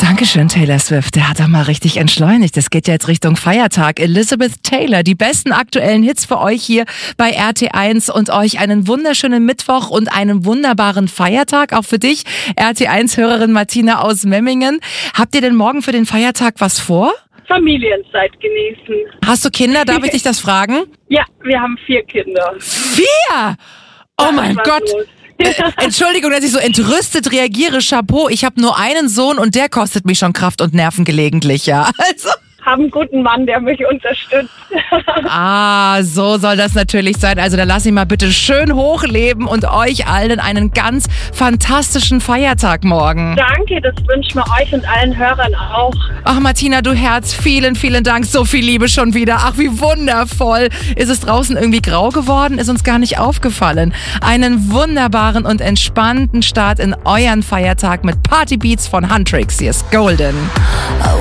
Dankeschön, Taylor Swift. Der hat doch mal richtig entschleunigt. Es geht ja jetzt Richtung Feiertag. Elizabeth Taylor, die besten aktuellen Hits für euch hier bei RT1 und euch einen wunderschönen Mittwoch und einen wunderbaren Feiertag. Auch für dich, RT1-Hörerin Martina aus Memmingen. Habt ihr denn morgen für den Feiertag was vor? Familienzeit genießen. Hast du Kinder? Darf ich dich das fragen? Ja, wir haben 4 Kinder. 4? Oh mein Gott. Entschuldigung, dass ich so entrüstet reagiere. Chapeau, ich habe nur einen Sohn und der kostet mich schon Kraft und Nerven gelegentlich, ja. Also. Haben einen guten Mann, der mich unterstützt. So soll das natürlich sein. Also dann lass ihn mal bitte schön hochleben und euch allen einen ganz fantastischen Feiertag morgen. Danke, das wünschen wir euch und allen Hörern auch. Ach Martina, du Herz, vielen, vielen Dank. So viel Liebe schon wieder. Ach, wie wundervoll. Ist es draußen irgendwie grau geworden? Ist uns gar nicht aufgefallen. Einen wunderbaren und entspannten Start in euren Feiertag mit Partybeats von Huntrix. Hier ist Golden.